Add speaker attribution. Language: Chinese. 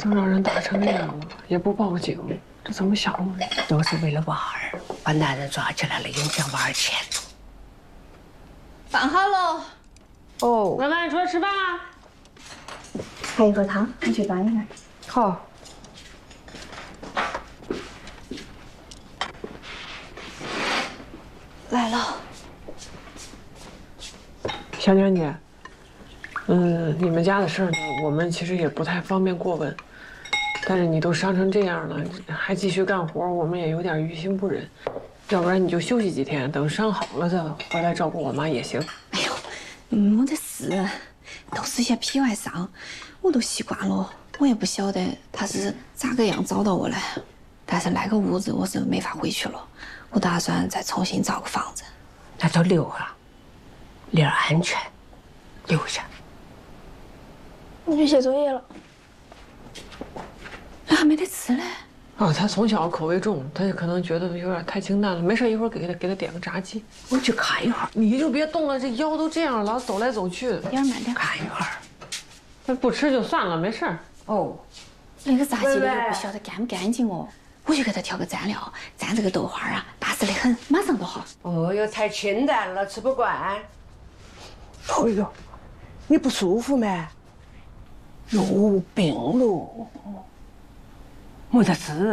Speaker 1: 都让人打成那样了，也不报警，这怎么想的？
Speaker 2: 都是为了娃儿，把男人抓起来了，影响娃儿前途。
Speaker 3: 饭好了。
Speaker 1: 哦，
Speaker 4: 文文，出来吃饭啦！
Speaker 3: 还有一份汤，你去端一下。
Speaker 1: 好。
Speaker 3: 来了。
Speaker 1: 香娟姐，你们家的事儿呢，我们其实也不太方便过问。但是你都伤成这样了，还继续干活，我们也有点于心不忍。要不然你就休息几天，等伤好了再回来照顾我妈也行。
Speaker 3: 哎呦，没得事，都是些皮外伤，我都习惯了。我也不晓得他是咋个样找到我的，但是那个屋子我是没法回去了。我打算再重新找个房子。
Speaker 2: 那就留下，离儿安全，留下。
Speaker 3: 我去写作业了。还没得吃嘞。
Speaker 1: 啊，他从小口味重，他就可能觉得有点太清淡了。没事，一会儿给他点个炸鸡。
Speaker 2: 我去看一会儿，
Speaker 1: 你就别动了，这腰都这样，老走来走去。
Speaker 3: 点儿慢点。
Speaker 2: 看一会儿。
Speaker 1: 那不吃就算了，没事。
Speaker 2: 哦，
Speaker 3: 那个炸鸡里头不晓得干不干净哦。我去给他调个蘸料，蘸这个豆花啊，巴适得很，马上就好。
Speaker 2: 哦哟，太清淡了，吃不惯。
Speaker 5: 哎呦，你不舒服没？
Speaker 2: 有病了，没得事。